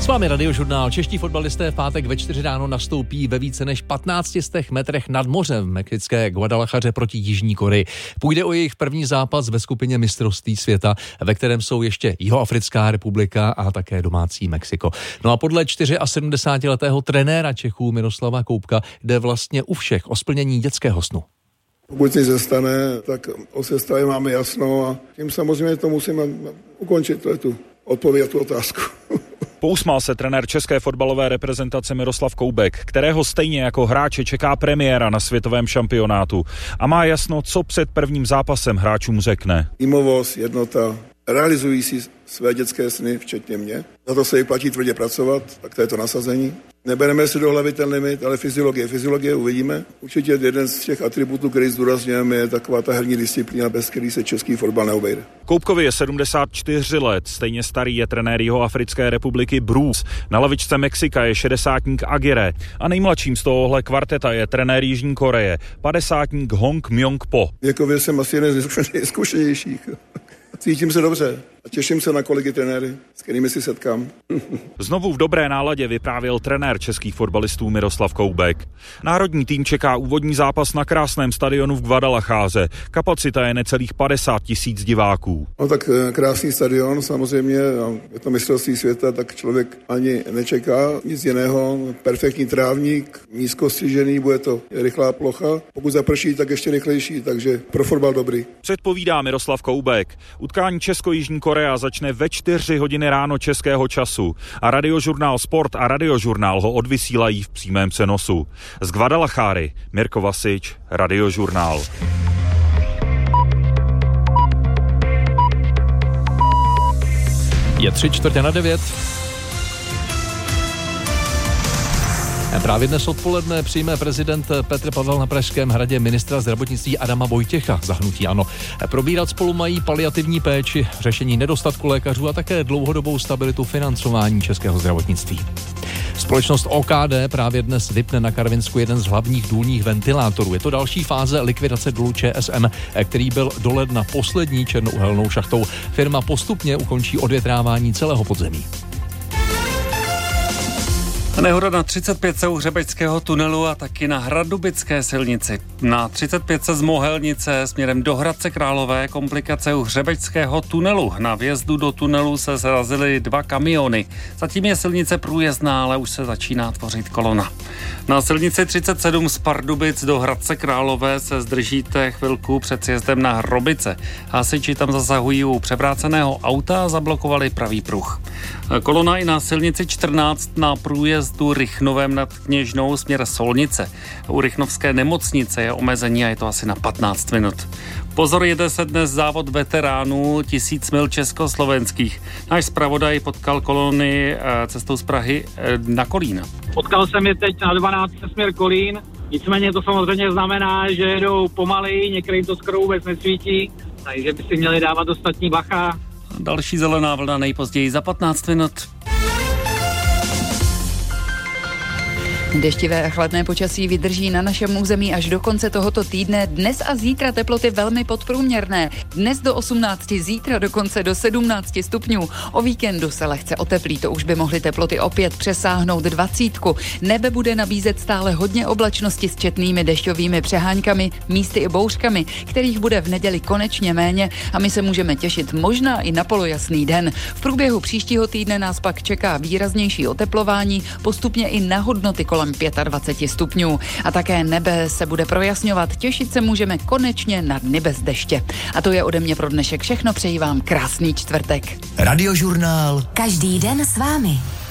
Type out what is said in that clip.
S vámi Radiožurnál. Čeští fotbalisté v pátek ve 4 ráno nastoupí ve více než 1500 metrech nad mořem v mexické Guadalajaře proti Jižní Koreji. Půjde o jejich první zápas ve skupině mistrovství světa, ve kterém jsou ještě Jihoafrická republika a také domácí Mexiko. No a podle 74letého trenéra Čechů Miroslava Koubka jde vlastně u všech o splnění dětského snu. Pokud nic zastane, tak o sestavě máme jasno a tím samozřejmě to musíme ukončit, tu odpověď, tu otázku. Pousmál se trenér české fotbalové reprezentace Miroslav Koubek, kterého stejně jako hráče čeká premiéra na světovém šampionátu a má jasno, co před prvním zápasem hráčům řekne. Týmovost, jednota, realizují si své dětské sny, včetně mě. Za to se vyplatí tvrdě pracovat, tak to je to nasazení. Nebereme si do hlavy ten limit, ale fyziologie uvidíme. Určitě jeden z těch atributů, který zdůrazňujeme, je taková ta herní disciplína, bez který se český fotbal neobejde. Koubkovi je 74 let, stejně starý je trenér Jihoafrické republiky Bruce. Na lavičce Mexika je 60-tník Aguirre a nejmladším z tohohle kvarteta je trenér Jižní Koreje, 50-tník Hong Myong-po. Věkově jsem asi jeden z nejzkušenějších. Cítím se dobře a těším se na kolegy trenéry, s kterými si setkám. Znovu v dobré náladě vyprávěl trenér českých fotbalistů Miroslav Koubek. Národní tým čeká úvodní zápas na krásném stadionu v Guadalajáře. Kapacita je necelých 50 000 diváků. No tak krásný stadion, samozřejmě, je to mistrovství světa, tak člověk ani nečeká nic jiného. Perfektní trávník, nízko střížený, bude to rychlá plocha. Pokud zaprší, tak ještě rychlejší, takže pro fotbal dobrý. Předpovídá Miroslav Koubek. Utkání Česko-Jižní Korea začne ve 4 hodiny ráno českého času a Radiožurnál Sport a Radiožurnál ho odvysílají v přímém přenosu. Z Guadalajáry Mirko Vasič, Radiožurnál. Je 8:45. Právě dnes odpoledne přijme prezident Petr Pavel na Pražském hradě ministra zdravotnictví Adama Vojtěcha za hnutí ANO. Probírat spolu mají paliativní péči, řešení nedostatku lékařů a také dlouhodobou stabilitu financování českého zdravotnictví. Společnost OKD právě dnes vypne na Karvinsku jeden z hlavních důlních ventilátorů. Je to další fáze likvidace dolu ČSM, který byl do ledna poslední černouhelnou šachtou. Firma postupně ukončí odvětrávání celého podzemí. Nehoda na 35 u Hřebeťského tunelu a taky na Hradubické silnici. Na 35 z Mohelnice směrem do Hradce Králové komplikace u Hřebeťského tunelu. Na vjezdu do tunelu se srazily 2 kamiony. Zatím je silnice průjezdná, ale už se začíná tvořit kolona. Na silnici 37 z Pardubic do Hradce Králové se zdržíte chvilku před sjezdem na Hrobice. Hasiči tam zasahují u převráceného auta a zablokovali pravý pruh. Kolona i na silnici 14 na průjezdu Rychnovem nad Kněžnou směr Solnice. U Rychnovské nemocnice je omezení a je to asi na 15 minut. Pozor, jede se dnes závod veteránů 1000 mil československých. Náš zpravodaj potkal kolony cestou z Prahy na Kolín. Potkal jsem je teď na 12 směr Kolín, nicméně to samozřejmě znamená, že jedou pomaleji, některým to skoro vůbec nesvítí, takže by si měli dávat ostatní bacha. Další zelená vlna nejpozději za 15 minut. Deštivé a chladné počasí vydrží na našem území až do konce tohoto týdne. Dnes a zítra teploty velmi podprůměrné. Dnes do 18, zítra dokonce do 17 stupňů. O víkendu se lehce oteplí, to už by mohly teploty opět přesáhnout 20. Nebe bude nabízet stále hodně oblačnosti s četnými dešťovými přeháňkami, místy i bouřkami, kterých bude v neděli konečně méně a my se můžeme těšit možná i na polojasný den. V průběhu příštího týdne nás pak čeká výraznější oteplování, postupně i na hodnoty kolem 25 stupňů. A také nebe se bude projasňovat. Těšit se můžeme konečně na dny bez deště. A to je ode mě pro dnešek všechno. Přeji vám krásný čtvrtek. Radiožurnál. Každý den s vámi.